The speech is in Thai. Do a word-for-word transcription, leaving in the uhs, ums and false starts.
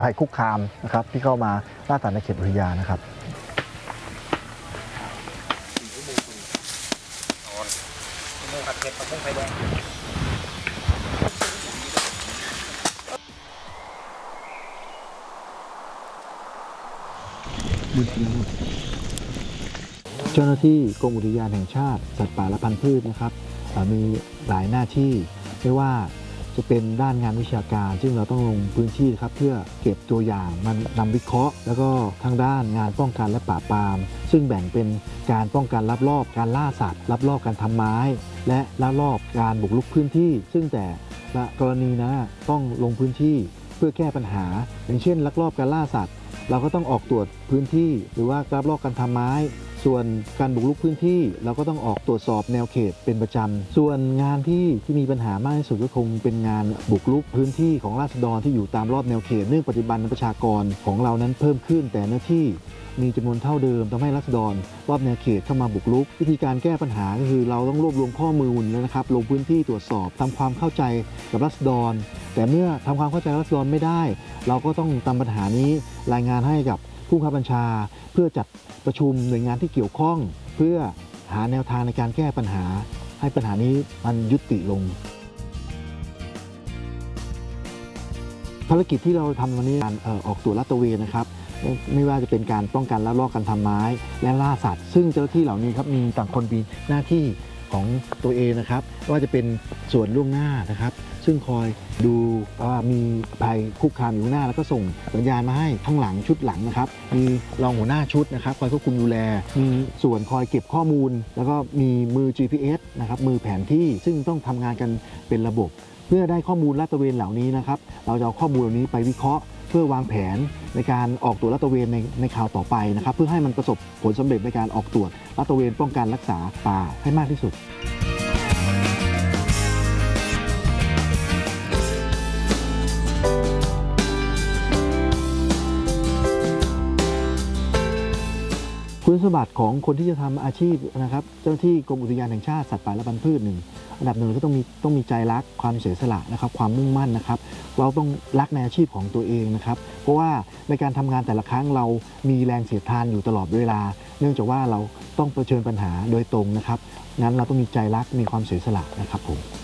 ภัยคุกคามนะครับที่เข้ามาล่าสัตว์ในเขตอุทยานนะครับเจ้าหน้าที่กรมอุทยานแห่งชาติสัตว์ป่าและพันธุ์พืชนะครับมีหลายหน้าที่ไม่ว่าจะเป็นด้านงานวิชาการซึ่งเราต้องลงพื้นที่ครับเพื่อเก็บตัวอย่างมันนำวิเคราะห์แล้วก็ทางด้านงานป้องกันและปราบปรามซึ่งแบ่งเป็นการป้องกันลักลอบการล่าสัตว์ลักลอบการทำไม้และลักลอบการบุกรุกพื้นที่ซึ่งแต่ละกรณีนะต้องลงพื้นที่เพื่อแก้ปัญหาอย่างเช่นลักลอบการล่าสัตว์เราก็ต้องออกตรวจพื้นที่หรือว่าลักลอบการทำไม้ส่วนการบุกรุกพื้นที่เราก็ต้องออกตรวจสอบแนวเขตเป็นประจำส่วนงานที่ที่มีปัญหามากที่สุดก็คงเป็นงานบุกรุกพื้นที่ของราษฎรที่อยู่ตามรอบแนวเขตเนื่องปัจจุบันประชากรของเรานั้นเพิ่มขึ้นแต่เนื้อที่มีจำนวนเท่าเดิมทำให้ราษฎรรอบแนวเขตเข้ามาบุกรุกวิธีการแก้ปัญหาก็คือเราต้องรวบรวมข้อมูลนะครับลงพื้นที่ตรวจสอบทำความเข้าใจกับราษฎรแต่เมื่อทำความเข้าใจราษฎรไม่ได้เราก็ต้องนำปัญหานี้รายงานให้กับผู้บังคับบัญชาเพื่อจัดประชุมหน่วยงานที่เกี่ยวข้องเพื่อหาแนวทางในการแก้ปัญหาให้ปัญหานี้มันยุติลงภารกิจที่เราทำวันนี้การออกตรวจลาดตระเวนนะครับไม่ว่าจะเป็นการป้องกันและลอบการทำไม้และล่าสัตว์ซึ่งเจ้าหน้าที่เหล่านี้ครับมีต่างคนมีหน้าที่ของตัวเองนะครับว่าจะเป็นส่วนล่วงหน้านะครับซึ่งคอยดูว่ามีภัยคุกคามอยู่หน้าแล้วก็ส่งสัญญาณมาให้ข้างหลังชุดหลังนะครับมีรองหัวหน้าชุดนะครับคอยควบคุมดูแลมีส่วนคอยเก็บข้อมูลแล้วก็มีมือ จี พี เอส นะครับมือแผนที่ซึ่งต้องทำงานกันเป็นระบบเพื่อได้ข้อมูลลาดตระเวนเหล่านี้นะครับเราจะเอาข้อมูลเหล่านี้ไปวิเคราะห์เพื่อวางแผนในการออกตรวจลาดตระเวนในในคราวต่อไปนะครับเพื่อให้มันประสบผลสำเร็จในการออกตรวจลาดตระเวนป้องกันรักษาป่าให้มากที่สุดคุณสมบัติของคนที่จะทำอาชีพนะครับเจ้าหน้าที่กรมอุทยานแห่งชาติสัตว์ป่าและพันธุ์พืชหนึ่งอันดับหนึ่งก็ต้องมีต้องมีใจรักความเสียสละนะครับความมุ่งมั่นนะครับเราต้องรักในอาชีพของตัวเองนะครับเพราะว่าในการทำงานแต่ละครั้งเรามีแรงเสียดทานอยู่ตลอดเวลาเนื่องจากว่าเราต้องเผชิญปัญหาโดยตรงนะครับงั้นเราต้องมีใจรักมีความเสียสละนะครับผม